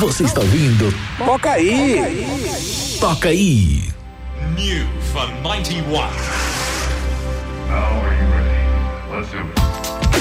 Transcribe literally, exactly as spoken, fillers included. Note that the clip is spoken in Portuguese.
Você está ouvindo? Toca aí! Toca aí! New for ninety-one. Now are you ready? Let's do it.